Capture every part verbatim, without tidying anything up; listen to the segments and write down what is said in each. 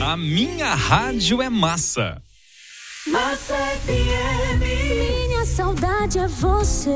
A minha rádio é massa. Massa F M. Minha saudade é você.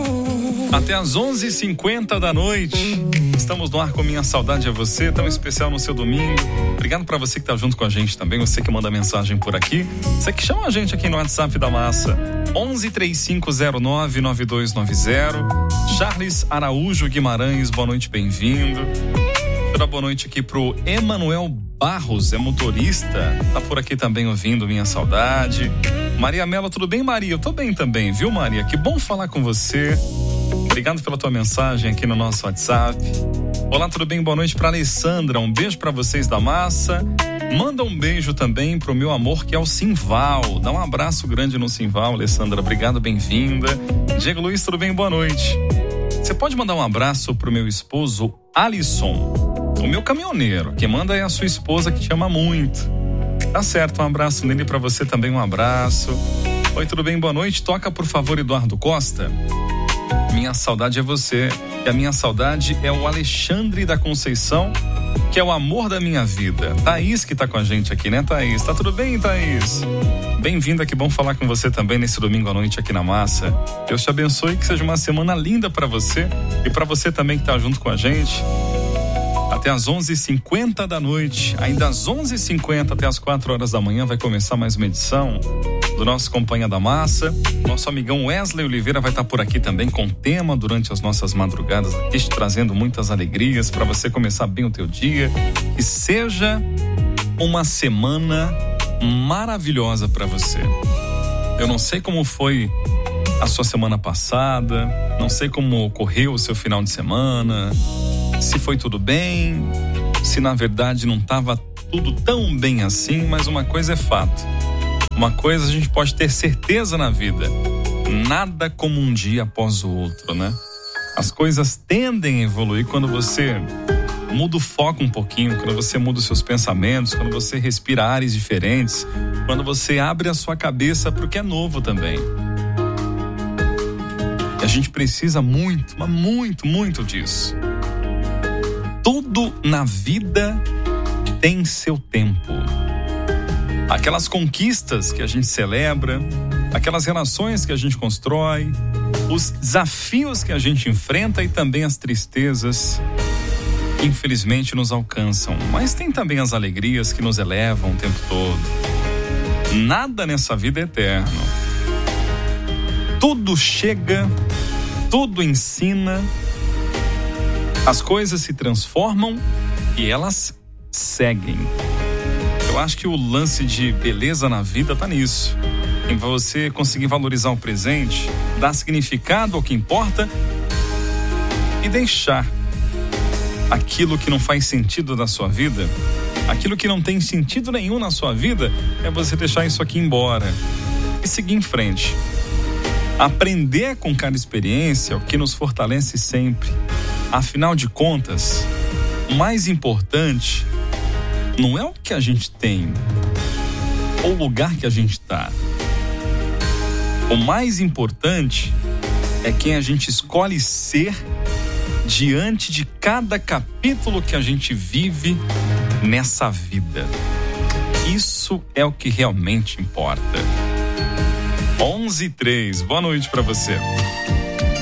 Até às onze e cinquenta da noite. Estamos no ar com Minha Saudade é Você, tão especial no seu domingo. Obrigado pra você que tá junto com a gente também, você que manda mensagem por aqui. Você que chama a gente aqui no WhatsApp da Massa. onze, três cinco zero nove, nove dois nove zero. Charles Araújo Guimarães, boa noite, bem-vindo. Toda boa noite aqui pro Emanuel Barros, é motorista, tá por aqui também ouvindo Minha Saudade. Maria Mello, tudo bem, Maria? Eu tô bem também, viu, Maria? Que bom falar com você. Obrigado pela tua mensagem aqui no nosso WhatsApp. Olá, tudo bem? Boa noite pra Alessandra, um beijo pra vocês da Massa. Manda um beijo também pro meu amor, que é o Simval. Dá um abraço grande no Simval, Alessandra. Obrigado, bem-vinda. Diego Luiz, tudo bem? Boa noite. Você pode mandar um abraço pro meu esposo, Alisson, o meu caminhoneiro. Quem manda é a sua esposa, que te ama muito. Tá certo, um abraço nele, pra você também um abraço. Oi, tudo bem? Boa noite. Toca, por favor, Eduardo Costa. Minha saudade é você. E a minha saudade é o Alexandre da Conceição, que é o amor da minha vida. Thaís que tá com a gente aqui, né, Thaís? Tá tudo bem, Thaís? Bem-vinda, que bom falar com você também nesse domingo à noite aqui na Massa. Deus te abençoe, que seja uma semana linda pra você e pra você também que tá junto com a gente. Até às onze e cinquenta da noite, ainda às onze e cinquenta até às quatro horas da manhã vai começar mais uma edição do nosso Companhia da Massa. Nosso amigão Wesley Oliveira vai estar por aqui também com tema durante as nossas madrugadas, aqui te trazendo muitas alegrias para você começar bem o teu dia. Que seja uma semana maravilhosa para você. Eu não sei como foi a sua semana passada, não sei como ocorreu o seu final de semana, se foi tudo bem, se na verdade não estava tudo tão bem assim, mas uma coisa é fato. Uma coisa a gente pode ter certeza na vida: nada como um dia após o outro, né? As coisas tendem a evoluir quando você muda o foco um pouquinho, quando você muda os seus pensamentos, quando você respira ares diferentes, quando você abre a sua cabeça para o que é novo também. E a gente precisa muito, mas muito, muito disso. Tudo na vida tem seu tempo. Aquelas conquistas que a gente celebra, aquelas relações que a gente constrói, os desafios que a gente enfrenta e também as tristezas que infelizmente nos alcançam. Mas tem também as alegrias que nos elevam o tempo todo. Nada nessa vida é eterno. Tudo chega, tudo ensina. As coisas se transformam e elas seguem. Eu acho que o lance de beleza na vida tá nisso. Em você conseguir valorizar o presente, dar significado ao que importa e deixar aquilo que não faz sentido na sua vida, aquilo que não tem sentido nenhum na sua vida, é você deixar isso aqui embora e seguir em frente. Aprender com cada experiência é o que nos fortalece sempre. Afinal de contas, o mais importante não é o que a gente tem ou o lugar que a gente está. O mais importante é quem a gente escolhe ser diante de cada capítulo que a gente vive nessa vida. Isso é o que realmente importa. onze e três, boa noite para você.